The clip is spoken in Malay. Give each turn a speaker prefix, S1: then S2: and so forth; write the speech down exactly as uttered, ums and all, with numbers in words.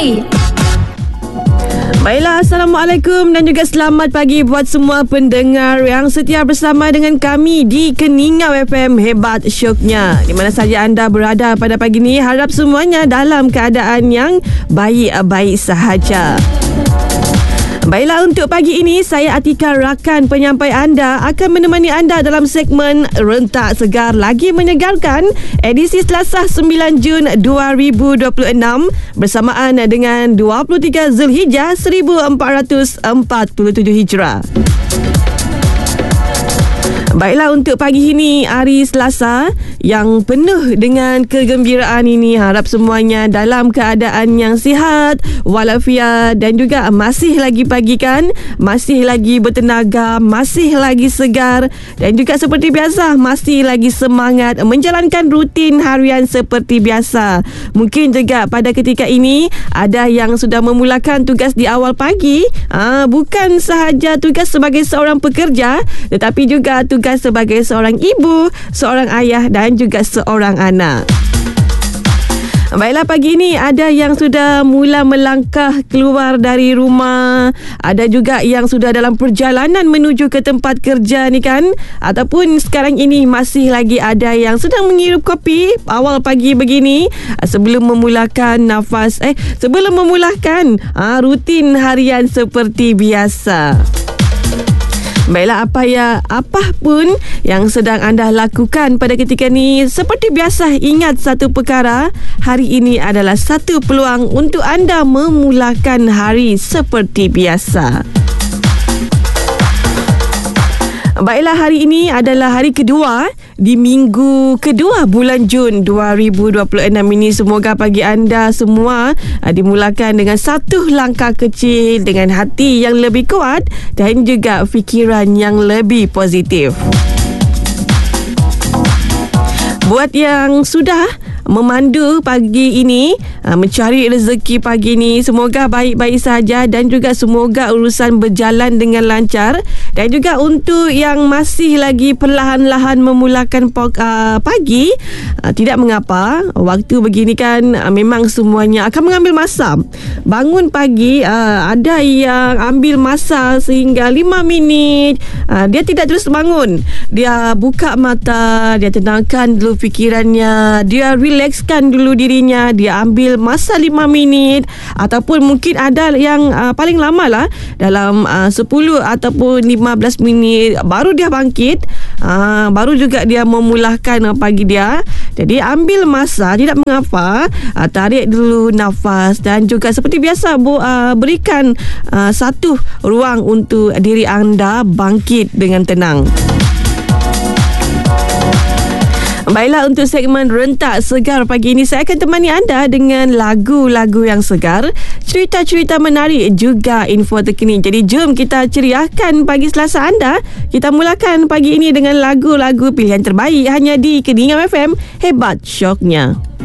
S1: pagi.
S2: Baiklah, Assalamualaikum dan juga selamat pagi buat semua pendengar yang setia bersama dengan kami di Keningau F M Hebat Syoknya. Di mana saja anda berada pada pagi ini, harap semuanya dalam keadaan yang baik-baik sahaja. Baiklah, untuk pagi ini saya Atika, rakan penyampai anda, akan menemani anda dalam segmen Rentak Segar Lagi Menyegarkan edisi Selasa sembilan Jun dua ribu dua puluh enam bersamaan dengan dua puluh tiga Zulhijjah seribu empat ratus empat puluh tujuh Hijrah. Baiklah, untuk pagi ini, hari Selasa yang penuh dengan kegembiraan ini, harap semuanya dalam keadaan yang sihat walafiat dan juga masih lagi pagi kan, masih lagi bertenaga, masih lagi segar dan juga seperti biasa masih lagi semangat menjalankan rutin harian seperti biasa. Mungkin juga pada ketika ini ada yang sudah memulakan tugas di awal pagi, aa, bukan sahaja tugas sebagai seorang pekerja tetapi juga tugas sebagai seorang ibu, seorang ayah dan juga seorang anak. Baiklah, pagi ini ada yang sudah mula melangkah keluar dari rumah, ada juga yang sudah dalam perjalanan menuju ke tempat kerja ni kan, ataupun sekarang ini masih lagi ada yang sedang menghirup kopi awal pagi begini sebelum memulakan nafas eh sebelum memulakan aa, rutin harian seperti biasa. Baiklah, apa ya apapun yang sedang anda lakukan pada ketika ni, seperti biasa ingat satu perkara, hari ini adalah satu peluang untuk anda memulakan hari seperti biasa. Baiklah, hari ini adalah hari kedua di minggu kedua bulan Jun dua ribu dua puluh enam ini. Semoga pagi anda semua uh, dimulakan dengan satu langkah kecil, dengan hati yang lebih kuat dan juga fikiran yang lebih positif. Buat yang sudah memandu pagi ini, mencari rezeki pagi ini, semoga baik-baik saja dan juga semoga urusan berjalan dengan lancar. Dan juga untuk yang masih lagi perlahan-lahan memulakan pagi, tidak mengapa, waktu begini kan memang semuanya akan mengambil masa. Bangun pagi, ada yang ambil masa sehingga lima minit, dia tidak terus bangun, dia buka mata, dia tenangkan dulu fikirannya, dia relaxkan dulu dirinya, dia ambil masa lima minit, ataupun mungkin ada yang uh, paling lama lah dalam uh, sepuluh ataupun lima belas minit baru dia bangkit, uh, baru juga dia memulakan uh, pagi dia. Jadi ambil masa, tidak mengapa, uh, tarik dulu nafas dan juga seperti biasa bu, uh, berikan uh, satu ruang untuk diri anda bangkit dengan tenang. Baiklah, untuk segmen Rentak Segar pagi ini, saya akan temani anda dengan lagu-lagu yang segar, cerita-cerita menarik, juga info terkini. Jadi jom kita ceriakan pagi Selasa anda. Kita mulakan pagi ini dengan lagu-lagu pilihan terbaik hanya di Keningau F M Hebat Syoknya.